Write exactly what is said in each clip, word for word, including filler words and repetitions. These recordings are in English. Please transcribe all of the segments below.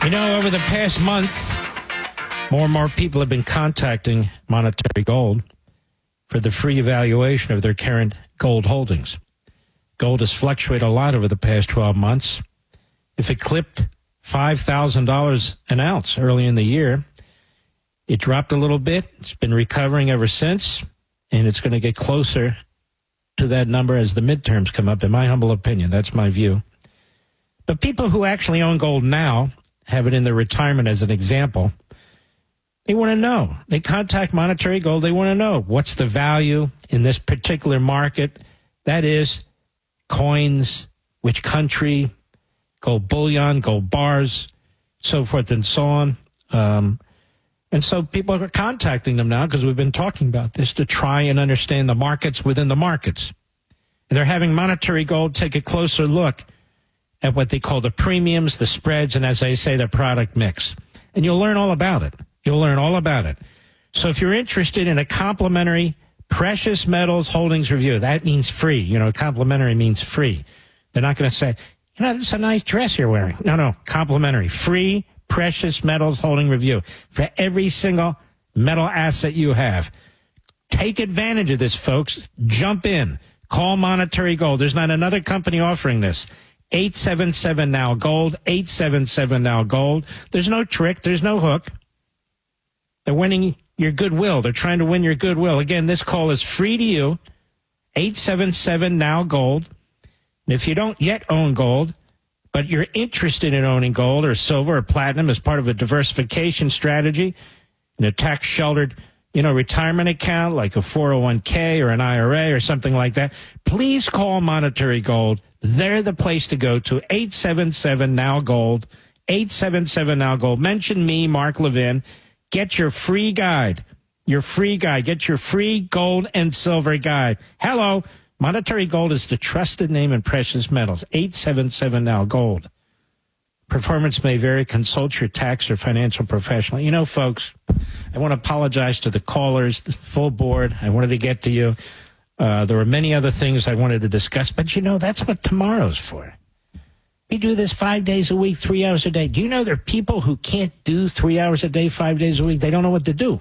You know, over the past month, more and more people have been contacting Monetary Gold for the free evaluation of their current gold holdings. Gold has fluctuated a lot over the past twelve months. If it clipped five thousand dollars an ounce early in the year, it dropped a little bit. It's been recovering ever since, and it's going to get closer to that number as the midterms come up, in my humble opinion. That's my view. But people who actually own gold now, have it in their retirement as an example, they want to know. They contact Monetary Gold. They want to know what's the value in this particular market. That is coins, which country, gold bullion, gold bars, so forth and so on. Um, and so people are contacting them now because we've been talking about this to try and understand the markets within the markets. And they're having Monetary Gold take a closer look at what they call the premiums, the spreads, and as I say, the product mix. And you'll learn all about it. You'll learn all about it. So if you're interested in a complimentary precious metals holdings review, that means free. You know, complimentary means free. They're not going to say, you know, it's a nice dress you're wearing. No, no, complimentary. Free precious metals holding review for every single metal asset you have. Take advantage of this, folks. Jump in. Call Monetary Gold. There's not another company offering this. eight seven seven now gold, eight seven seven now gold. There's no trick. There's no hook. They're winning your goodwill. They're trying to win your goodwill. Again, this call is free to you, eight seven seven now gold. And if you don't yet own gold, but you're interested in owning gold or silver or platinum as part of a diversification strategy in a tax-sheltered, you know, retirement account like a four oh one k or an I R A or something like that, please call Monetary Gold. They're the place to go to, eight seven seven now gold, eight seven seven now gold. Mention me, Mark Levin. Get your free guide, your free guide. Get your free gold and silver guide. Hello, Monetary Gold is the trusted name in precious metals, eight seven seven now gold. Performance may vary. Consult your tax or financial professional. You know, folks, I want to apologize to the callers, the full board. I wanted to get to you. Uh, there were many other things I wanted to discuss, but you know, that's what tomorrow's for. We do this five days a week, three hours a day. Do you know there are people who can't do three hours a day, five days a week? They don't know what to do.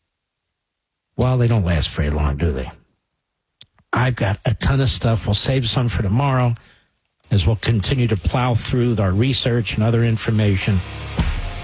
Well, they don't last very long, do they? I've got a ton of stuff. We'll save some for tomorrow as we'll continue to plow through our research and other information.